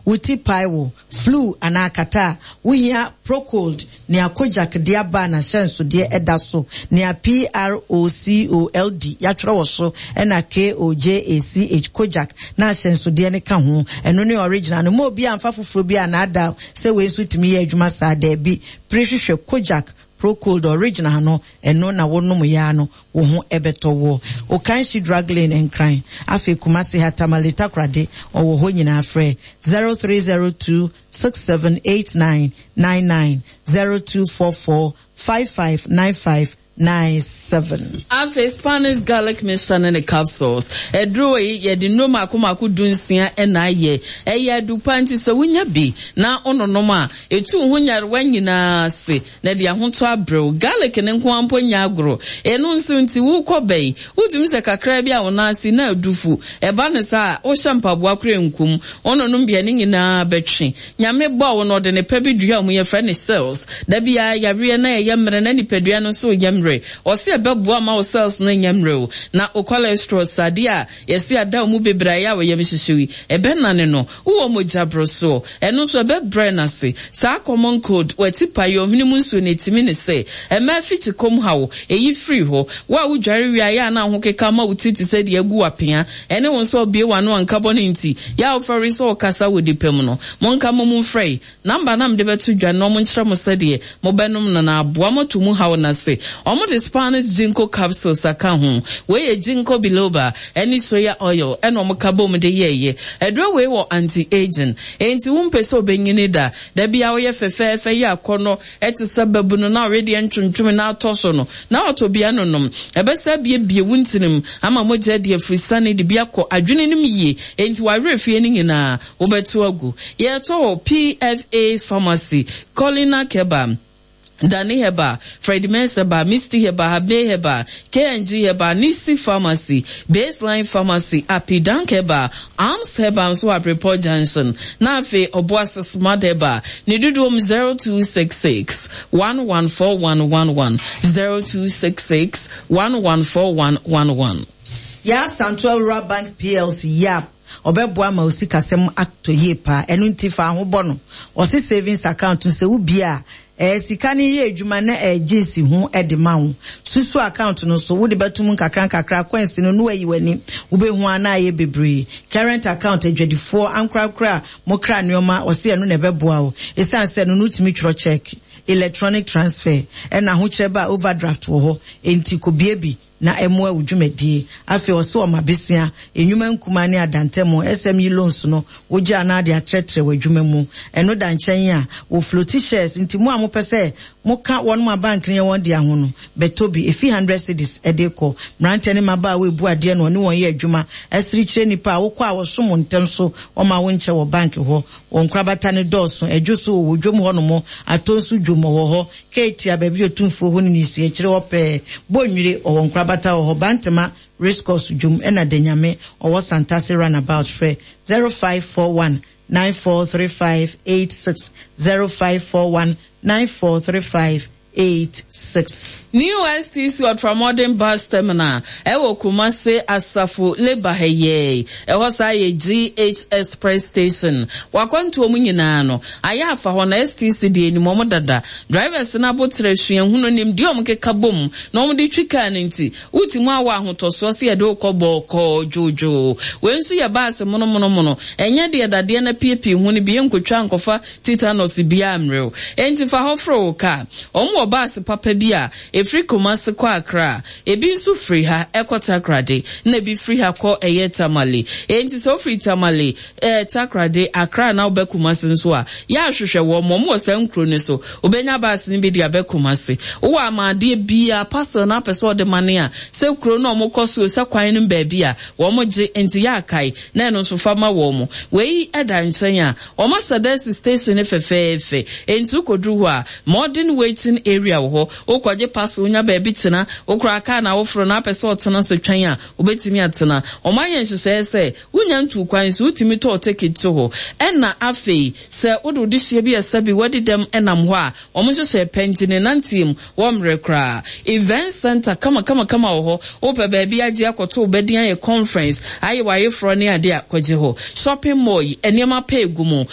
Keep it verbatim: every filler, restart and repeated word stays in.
wuti paiwo flu anakata wuhia Procold ne Kojak dia ba na shenso de edaso ne P R O C O L D ya twere wo so na K O J A C H Kojak na shenso de ne ka ho eno ne original no mo bi amfa foforo bi anada se we so timi ye adwuma sa da bi prehwehwe Kojak Procold original no eno na wonum ya no wo ho ebeto wo o kan shi drug lane and crime afi Kumasi Hatamalita krade o wo ho nyina afre zero three zero two six seven eight nine nine nine zero two four four five five nine five nine seven. Afe Spanish garlic mixture and the capsules. Edro ye di no makuma ku dunsia ena ye. E ye du panti se wunya bi na ono noma etu hunya wanyina se na dia honto abrew garlic ne nko ampo nya agro. Enu nso nti wu kobei. Utumi se kakra bia wona se na adufu. E ba ne sa o shampaboa akre nkum. Ono no bia ne nyina betwe. Nyame bo wo no de ne pebi dua mu ye friend cells. Da bia yare na ye mre na ni pedua no so ye or see a bebo ma cells na nyamre na o cholesterol sadia yesi ada mu bebraya we yemhihyewi e benane no wo mo jabro so eno so be brenase sa common code wati payo hinimu nso netimi ne se e ma fichi kom hawo eyi free ho wa wo dware wi aya na ho keka ma wutiti se de agu apia ene won so bie wano an carbon nti ya oferi so kasa wodi pem no monka momu frei number nam de betu dwa no mo nkyere mo se de mo benum na na aboa motumu hawo na se omo the Spanish Ginkgo capsules aka ho we ye Ginkgo biloba any soya oil and omo kabom de ye ye edro we wo anti aging enti wo mpese obenyini da da bia wo ye fefe fe ye akono eti sababu no na already entwuntwum na atoso no na otobia no nom ebesa bie bie wuntinim ama moja de afrisane de bia ko adwene nim ye enti wa refie ni nyina wo betu agu ye to P F A pharmacy Colina Kebam Dani Heba, Freddy Mensaba, Misty Heba, Habe Heba, K N G Heba, Nisi Pharmacy, Baseline Pharmacy, Apidank Heba, Arms Heba, Swap Report Junction, Nafe, Obuasa Smart Heba, Nidudum zero two six six, one one four one one one, zero two six six, one one four one one one. Ya Central Rural Bank P L C, yap. Obeboa ma osi kasem acto ye pa enu nti fa ho bono osi savings account se ubia eh sika ni ye adwuma na agency ho edema ho susu account no so wo de betum kakran kakra coins no no ayi wani wo be hu ana ye bebre current account adwedifo ankra kra mo kra neoma osi enu na beboa o esan se no nutimi twro check electronic transfer and na ho cheba overdraft wo ho enti ko biebi na emwa udwumedie afi oso o mabesia enwuma nkuma ne adantemo S M E loans no wogia na de atretre wadwuma mu eno da nchen a wo floaty shares ntimu a mo pese mo ka won ma bank ne won de aho no betobi efi one hundred cedis edeko mrante ne maba we bu ade no ne won ye adwuma esri kire nipa wo kwa wo som ntem so o ma wo nche wo bank ho won krabata ne doso edwoso wo dwom ho no mo atonsu dwom ho ho keti ababi otumfo ho ni si kire wo pe bonwire o won krabata wo ho bantema Riscos Jum ena denyame owo Santasi runabout free zero five four one nine four three five eight six zero five four one nine four three five eight six. New S T C Ultramodern Bus Terminal ewo Kumasi Asafo Leba heye ewo saye G H S Press Station wakwantu omu nyina no aya afa ho na S T C de ni momo dada drivers na botre hwien huno nim de omkeka bom na omu de twika nti utimu awa ahotoso se ye de okobọ ko jojo wensu ya bus mono mono mono enye de dade na piepi hu ni bi enkotwa nkofa tetanus bia amreo enti fa hofro ka omu bus papa bia Free Kumasi kwa Accra ebi nso free ha ekota Takrade na bi free ha ko eye Tamale enti so free Tamale eh Takrade Accra na obe Kumasi nso a ya hwehwe wo mom wo san kro ne so obenya bas ni bi dia be Kumasi wo amade bia pastor na person de mane a se kro na omokoso se kwan no ba bia wo mo je enti ya kai na no so fama wo mo we eda nchen a omo sadesi station efefefe enti ukodru ho a modern waiting area wo okwaje pass unya baby tena okra aka na ofro na pese otena se twan a obetimi atena omanye nhyehyɛ se unya ntu kwan so utimi to ticket to ho ɛna afei se wodo de hye bi asabi wadi dem enam ho a omhyehyɛ pentine nantim womre kra event center kama kama kama ho ope baby agi akoto obedi an conference ayi waye fro ne ade akwaje ho shopping mall enema pa egumo